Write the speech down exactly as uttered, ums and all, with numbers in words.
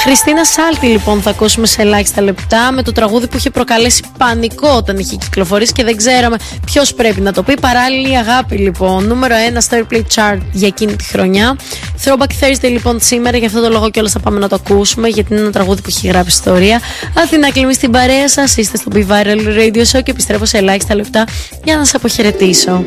Χριστίνα Σάλτη λοιπόν θα ακούσουμε σε ελάχιστα λεπτά, με το τραγούδι που είχε προκαλέσει πανικό όταν είχε κυκλοφορήσει και δεν ξέραμε ποιος πρέπει να το πει. Παράλληλη αγάπη λοιπόν, νούμερο ένα στο Airplay Chart για εκείνη τη χρονιά. Throwback Thursday λοιπόν σήμερα, γι' αυτό το λόγο κιόλας θα πάμε να το ακούσουμε, γιατί είναι ένα τραγούδι που έχει γράψει ιστορία. Αθηνά Κλιμή στην παρέα σας, είστε στο Be Viral Radio Show και επιστρέφω σε ελάχιστα λεπτά για να σας αποχαιρετήσω.